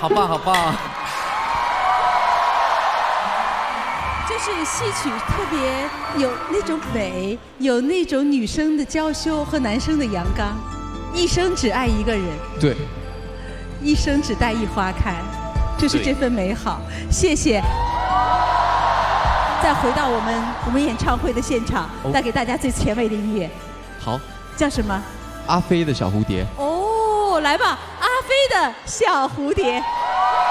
好棒，好棒。 就是戏曲特别有那种美，有那种女生的娇羞和男生的阳刚，一生只爱一个人， 对， 一生只待一花开，就是这份美好。谢谢。再回到我们演唱会的现场，带给大家最前卫的音乐。 好， 叫什么？ 阿飞的小蝴蝶。 哦，来吧，阿飞的小蝴蝶。